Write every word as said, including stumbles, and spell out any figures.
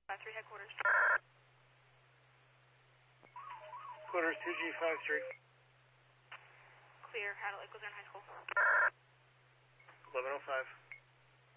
five three headquarters. Quarters two G five three. Clear, out at Lake Luzerne High School. eleven oh five.